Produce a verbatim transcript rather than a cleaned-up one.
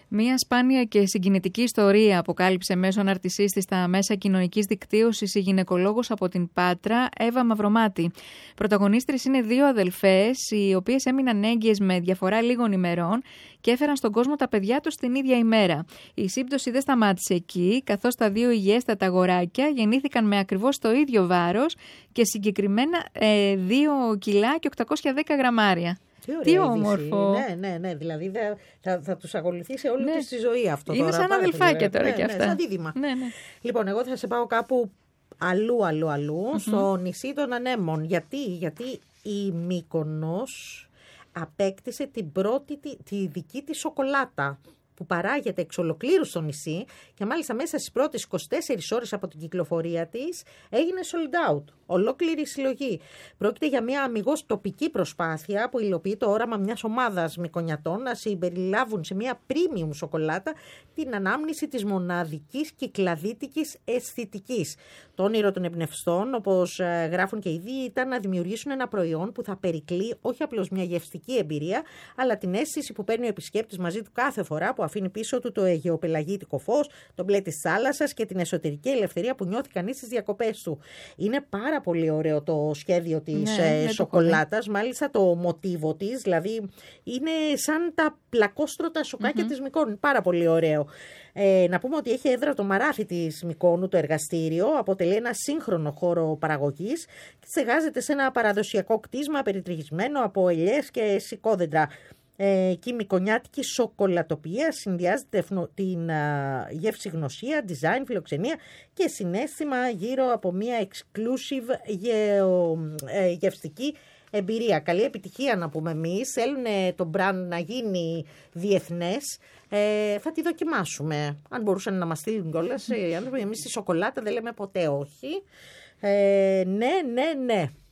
Μία σπάνια και συγκινητική ιστορία αποκάλυψε μέσω αναρτησής της στα μέσα κοινωνικής δικτύωσης η γυναικολόγος από την Πάτρα, Εύα Μαυρομάτη. Πρωταγωνίστρες είναι δύο αδελφές, οι οποίες έμειναν έγκυες με διαφορά λίγων ημερών και έφεραν στον κόσμο τα παιδιά τους την ίδια ημέρα. Η σύμπτωση δεν σταμάτησε εκεί, καθώς τα δύο υγιέστατα αγοράκια γεννήθηκαν με ακριβώς το ίδιο βάρος και συγκεκριμένα ε, δύο κιλά και οκτακόσια δέκα γραμμάρια. Τι, Τι όμορφο. Ναι, ναι, ναι. Δηλαδή θα, θα, θα τους ακολουθεί σε όλη ναι. τη ζωή αυτό. Είναι τώρα. σαν αδελφάκια τώρα ναι, και ναι, αυτά. Σαν δίδυμα. Ναι, ναι. Λοιπόν, εγώ θα σε πάω κάπου αλλού, αλλού, αλλού, mm-hmm. στο νησί των Ανέμων. Γιατί, γιατί η Μύκονος απέκτησε την πρώτη, τη, τη δική της σοκολάτα, που παράγεται εξ ολοκλήρου στο νησί και μάλιστα μέσα στις πρώτες είκοσι τέσσερις ώρες από την κυκλοφορία της έγινε sold out. Ολόκληρη συλλογή. Πρόκειται για μια αμιγώς τοπική προσπάθεια που υλοποιεί το όραμα μιας ομάδας μικονιατών να συμπεριλάβουν σε μια premium σοκολάτα την ανάμνηση της μοναδικής κυκλαδίτικης αισθητικής. Το όνειρο των εμπνευστών, όπως γράφουν και ήδη, ήταν να δημιουργήσουν ένα προϊόν που θα περικλεί όχι απλώς μια γευστική εμπειρία, αλλά την αίσθηση που παίρνει ο επισκέπτης μαζί του κάθε φορά που αφήνει πίσω του το αιγαιοπελαγίτικο φως, το μπλε της θάλασσας και την εσωτερική ελευθερία που νιώθει κανείς στις διακοπές του. Είναι πάρα πολύ ωραίο το σχέδιο της ναι, ε, σοκολάτας, μάλιστα το μοτίβο της, δηλαδή είναι σαν τα πλακόστρωτα σοκάκια mm-hmm. της Μυκόνου. Πάρα πολύ ωραίο. Ε, να πούμε ότι έχει έδρα το Μαράφι της Μυκόνου, το εργαστήριο, αποτελεί ένα σύγχρονο χώρο παραγωγής και στεγάζεται σε ένα παραδοσιακό κτίσμα περιτριγισμένο από ελιές και σικόδεντρα. Ε, και η μικονιάτικη σοκολατοπία συνδυάζεται την α, γεύση γνωσία, design, φιλοξενία και συναίσθημα γύρω από μια exclusive γεω, ε, γευστική εμπειρία. Καλή επιτυχία να πούμε εμείς. Θέλουν το brand να γίνει διεθνές. Ε, θα τη δοκιμάσουμε. Αν μπορούσαν να μας στείλουν κιόλας οι άνθρωποι, εμείς στη σοκολάτα δεν λέμε ποτέ όχι. Ε, ναι, ναι, ναι.